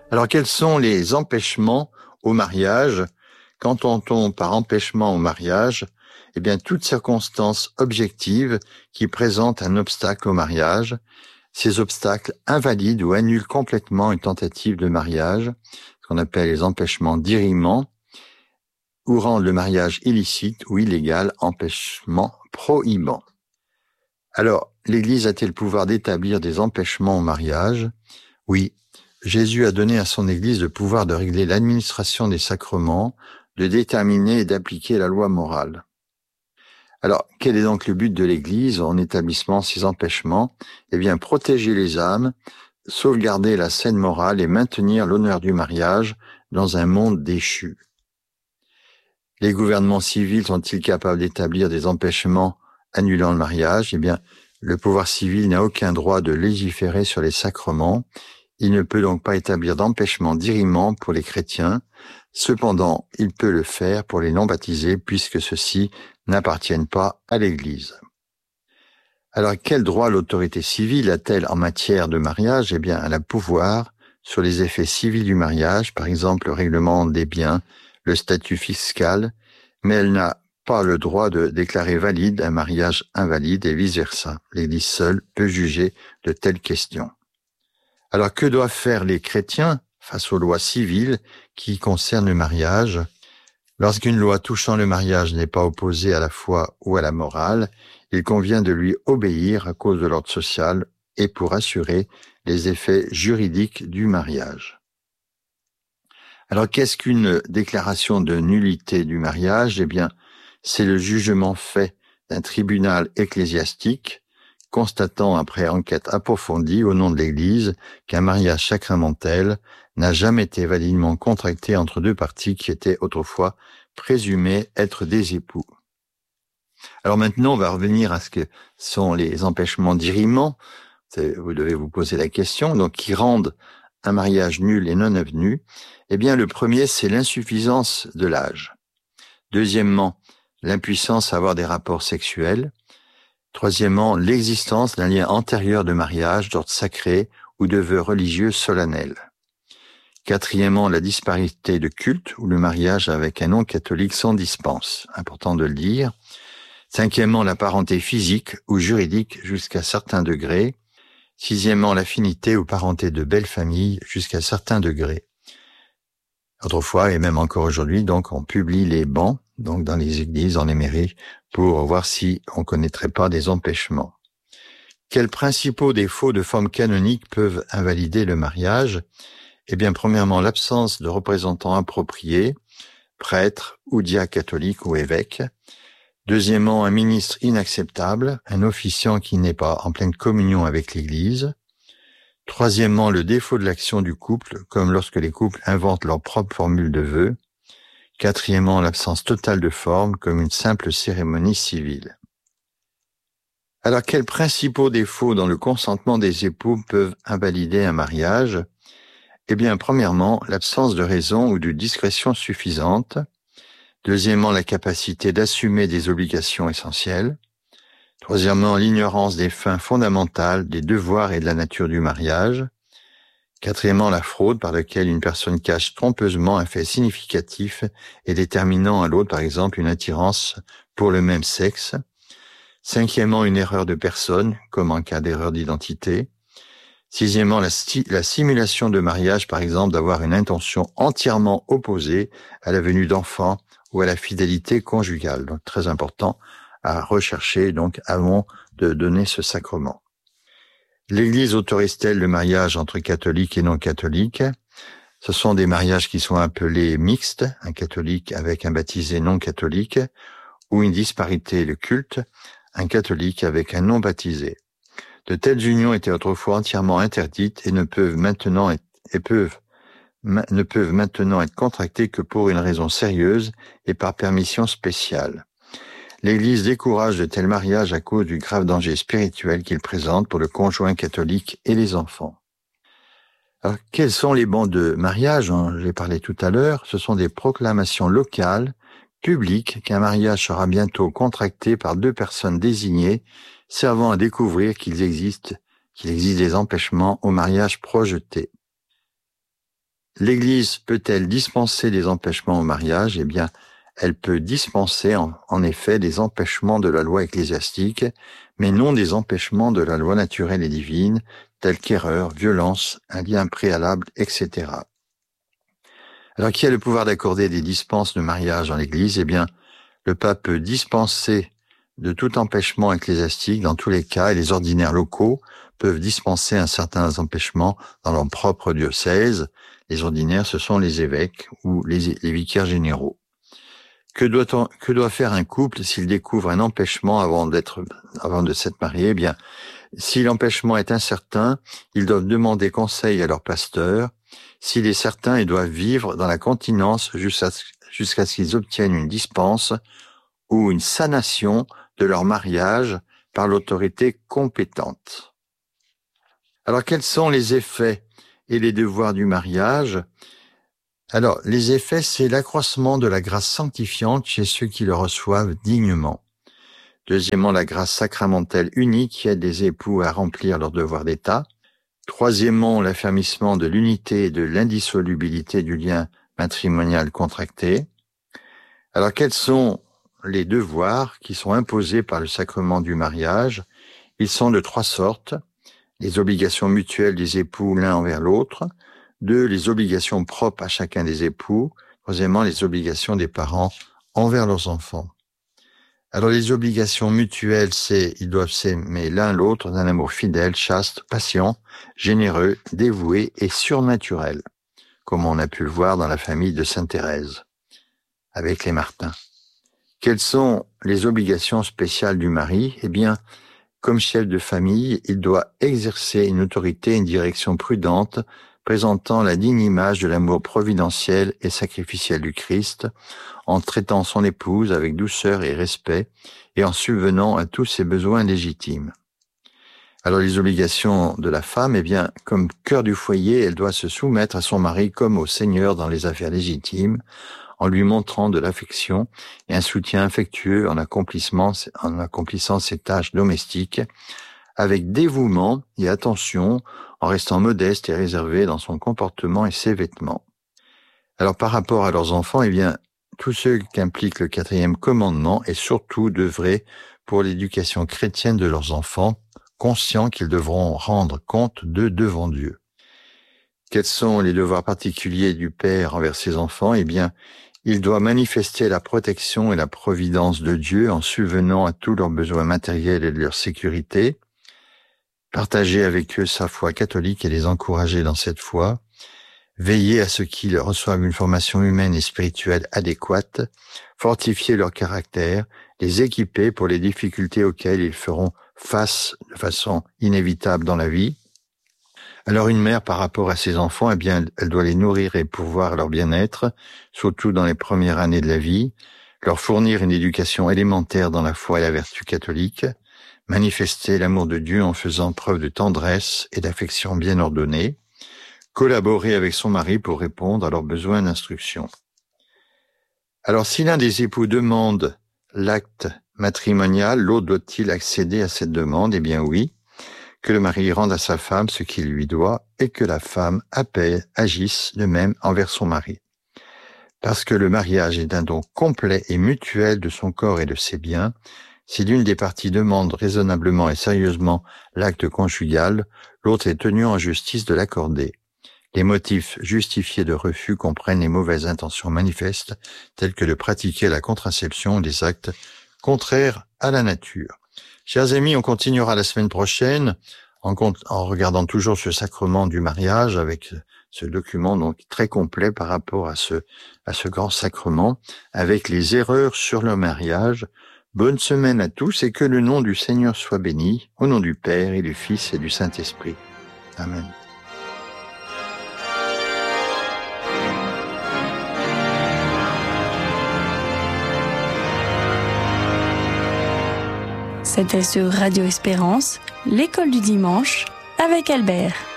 Alors, quels sont les empêchements au mariage? Qu'entend-on par empêchement au mariage? Eh bien, toute circonstance objective qui présente un obstacle au mariage. Ces obstacles invalident ou annulent complètement une tentative de mariage, ce qu'on appelle les empêchements dirimants, ou rendent le mariage illicite ou illégal, empêchement prohibant. Alors, l'Église a-t-elle le pouvoir d'établir des empêchements au mariage? Oui. Jésus a donné à son Église le pouvoir de régler l'administration des sacrements, de déterminer et d'appliquer la loi morale. Alors, quel est donc le but de l'Église en établissant ces empêchements? Eh bien, protéger les âmes, sauvegarder la saine morale et maintenir l'honneur du mariage dans un monde déchu. Les gouvernements civils sont-ils capables d'établir des empêchements annulant le mariage? Eh bien, le pouvoir civil n'a aucun droit de légiférer sur les sacrements. Il ne peut donc pas établir d'empêchement dirimant pour les chrétiens. Cependant, il peut le faire pour les non-baptisés puisque ceux-ci n'appartiennent pas à l'Église. Alors, quel droit l'autorité civile a-t-elle en matière de mariage? Eh bien, elle a pouvoir sur les effets civils du mariage, par exemple le règlement des biens, le statut fiscal, mais elle n'a pas le droit de déclarer valide un mariage invalide et vice-versa. L'Église seule peut juger de telles questions. Alors, que doivent faire les chrétiens face aux lois civiles qui concernent le mariage? Lorsqu'une loi touchant le mariage n'est pas opposée à la foi ou à la morale, il convient de lui obéir à cause de l'ordre social et pour assurer les effets juridiques du mariage. Alors, qu'est-ce qu'une déclaration de nullité du mariage? Eh bien, c'est le jugement fait d'un tribunal ecclésiastique constatant après enquête approfondie au nom de l'Église qu'un mariage sacramentel n'a jamais été validement contracté entre deux parties qui étaient autrefois présumées être des époux. Alors maintenant, on va revenir à ce que sont les empêchements dirimants. Vous devez vous poser la question, donc qui rendent un mariage nul et non avenu. Eh bien, le premier, c'est l'insuffisance de l'âge. Deuxièmement, l'impuissance à avoir des rapports sexuels. Troisièmement, l'existence d'un lien antérieur de mariage d'ordre sacré ou de vœux religieux solennels. Quatrièmement, la disparité de culte ou le mariage avec un non-catholique sans dispense, important de le dire. Cinquièmement, la parenté physique ou juridique jusqu'à certains degrés. Sixièmement, l'affinité ou parenté de belle famille jusqu'à certains degrés. Autrefois, et même encore aujourd'hui, donc, on publie les bans, donc, dans les églises, dans les mairies, pour voir si on connaîtrait pas des empêchements. Quels principaux défauts de forme canonique peuvent invalider le mariage? Eh bien, premièrement, l'absence de représentants appropriés, prêtre ou diacre catholique ou évêque. Deuxièmement, un ministre inacceptable, un officiant qui n'est pas en pleine communion avec l'Église. Troisièmement, le défaut de l'action du couple, comme lorsque les couples inventent leur propre formule de vœux. Quatrièmement, l'absence totale de forme, comme une simple cérémonie civile. Alors, quels principaux défauts dans le consentement des époux peuvent invalider un mariage? Eh bien, premièrement, l'absence de raison ou de discrétion suffisante. Deuxièmement, la capacité d'assumer des obligations essentielles. Troisièmement, l'ignorance des fins fondamentales, des devoirs et de la nature du mariage. Quatrièmement, la fraude par laquelle une personne cache trompeusement un fait significatif et déterminant à l'autre, par exemple, une attirance pour le même sexe. Cinquièmement, une erreur de personne, comme en cas d'erreur d'identité. Sixièmement, la simulation de mariage, par exemple, d'avoir une intention entièrement opposée à la venue d'enfants ou à la fidélité conjugale. Donc, très important à rechercher, donc, avant de donner ce sacrement. L'Église autorise-t-elle le mariage entre catholiques et non-catholiques? Ce sont des mariages qui sont appelés mixtes, un catholique avec un baptisé non-catholique, ou une disparité de culte, un catholique avec un non-baptisé. De telles unions étaient autrefois entièrement interdites et ne peuvent maintenant être contractées que pour une raison sérieuse et par permission spéciale. L'Église décourage de tels mariages à cause du grave danger spirituel qu'ils présentent pour le conjoint catholique et les enfants. Alors, quels sont les bans de mariage? J'ai parlé tout à l'heure. Ce sont des proclamations locales, publiques, qu'un mariage sera bientôt contracté par deux personnes désignées, servant à découvrir qu'il existe des empêchements au mariage projeté. l'Église peut-elle dispenser des empêchements au mariage? Eh bien, elle peut dispenser en effet des empêchements de la loi ecclésiastique, mais non des empêchements de la loi naturelle et divine, tels qu'erreur, violence, un lien préalable, etc. Alors, qui a le pouvoir d'accorder des dispenses de mariage dans l'Église? Eh bien, le pape peut dispenser de tout empêchement ecclésiastique dans tous les cas, et les ordinaires locaux peuvent dispenser un certain empêchement dans leur propre diocèse. Les ordinaires, ce sont les évêques ou les vicaires généraux. Que doit faire un couple s'il découvre un empêchement avant de s'être marié? Eh bien, si l'empêchement est incertain, ils doivent demander conseil à leur pasteur. S'il est certain, ils doivent vivre dans la continence jusqu'à ce qu'ils obtiennent une dispense ou une sanation de leur mariage par l'autorité compétente. Alors, quels sont les effets et les devoirs du mariage? Alors, les effets, c'est l'accroissement de la grâce sanctifiante chez ceux qui le reçoivent dignement. Deuxièmement, la grâce sacramentelle unique qui aide les époux à remplir leurs devoirs d'État. Troisièmement, l'affermissement de l'unité et de l'indissolubilité du lien matrimonial contracté. Alors, quels sont les devoirs qui sont imposés par le sacrement du mariage? Ils sont de 3 sortes. Les obligations mutuelles des époux l'un envers l'autre. 2, les obligations propres à chacun des époux. Troisièmement, les obligations des parents envers leurs enfants. Alors, les obligations mutuelles, ils doivent s'aimer l'un l'autre d'un amour fidèle, chaste, patient, généreux, dévoué et surnaturel, comme on a pu le voir dans la famille de Sainte Thérèse, avec les Martins. Quelles sont les obligations spéciales du mari? Eh bien, comme chef de famille, il doit exercer une autorité et une direction prudente, présentant la digne image de l'amour providentiel et sacrificiel du Christ, en traitant son épouse avec douceur et respect, et en subvenant à tous ses besoins légitimes. Alors, les obligations de la femme, eh bien, comme cœur du foyer, elle doit se soumettre à son mari comme au Seigneur dans les affaires légitimes, en lui montrant de l'affection et un soutien affectueux en accomplissant ses tâches domestiques, avec dévouement et attention, en restant modeste et réservé dans son comportement et ses vêtements. Alors, par rapport à leurs enfants, eh bien, tout ce qu'implique le 4e commandement est surtout d'œuvrer pour l'éducation chrétienne de leurs enfants, conscients qu'ils devront rendre compte d'eux devant Dieu. Quels sont les devoirs particuliers du père envers ses enfants? Eh bien, il doit manifester la protection et la providence de Dieu en subvenant à tous leurs besoins matériels et de leur sécurité, partager avec eux sa foi catholique et les encourager dans cette foi, veiller à ce qu'ils reçoivent une formation humaine et spirituelle adéquate, fortifier leur caractère, les équiper pour les difficultés auxquelles ils feront face de façon inévitable dans la vie. Alors une mère, par rapport à ses enfants, eh bien, elle doit les nourrir et pourvoir leur bien-être, surtout dans les premières années de la vie, leur fournir une éducation élémentaire dans la foi et la vertu catholique, manifester l'amour de Dieu en faisant preuve de tendresse et d'affection bien ordonnée, collaborer avec son mari pour répondre à leurs besoins d'instruction. Alors, si l'un des époux demande l'acte matrimonial, l'autre doit-il accéder à cette demande? Eh bien oui, que le mari rende à sa femme ce qu'il lui doit et que la femme agisse de même envers son mari. Parce que le mariage est un don complet et mutuel de son corps et de ses biens, si l'une des parties demande raisonnablement et sérieusement l'acte conjugal, l'autre est tenu en justice de l'accorder. Les motifs justifiés de refus comprennent les mauvaises intentions manifestes, telles que de pratiquer la contraception ou des actes contraires à la nature. Chers amis, on continuera la semaine prochaine en regardant toujours ce sacrement du mariage avec ce document donc très complet par rapport à ce grand sacrement, avec les erreurs sur le mariage. Bonne semaine à tous et que le nom du Seigneur soit béni, au nom du Père et du Fils et du Saint-Esprit. Amen. C'était sur Radio Espérance, l'école du dimanche, avec Albert.